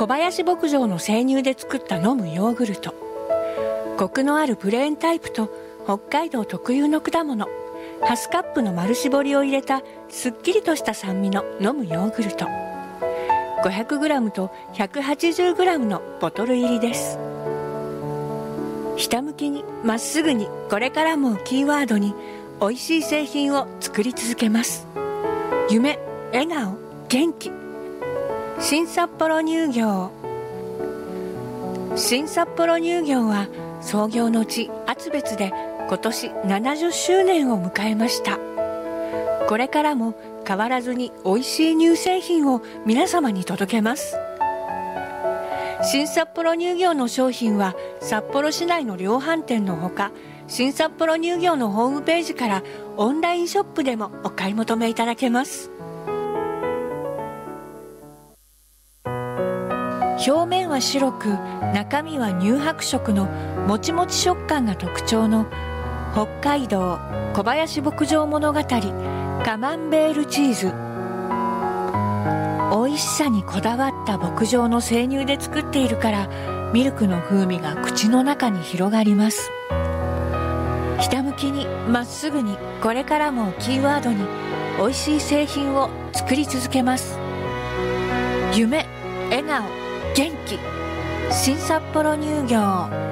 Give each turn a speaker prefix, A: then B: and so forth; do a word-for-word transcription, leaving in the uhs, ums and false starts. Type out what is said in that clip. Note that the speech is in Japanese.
A: 小林牧場の生乳で作った飲むヨーグルト、コクのあるプレーンタイプと北海道特有の果物ハスカップの丸搾りを入れたすっきりとした酸味の飲むヨーグルト、 ごひゃくグラム と ひゃくはちじゅうグラム のボトル入りです。ひたむきにまっすぐにこれからもキーワードに美味しい製品を作り続けます。夢、笑顔、元気、新札幌乳業。新札幌乳業は創業の地厚別で今年ななじゅっしゅうねんを迎えました。これからも変わらずに美味しい乳製品を皆様に届けます。新札幌乳業の商品は札幌市内の量販店のほか、新札幌乳業のホームページからオンラインショップでもお買い求めいただけます。表面は白く中身は乳白色のもちもち食感が特徴の北海道小林牧場物語カマンベールチーズ。美味しさにこだわった牧場の生乳で作っているからミルクの風味が口の中に広がります。ひたむきにまっすぐにこれからもキーワードに美味しい製品を作り続けます。夢、笑顔、元気、新札幌乳業。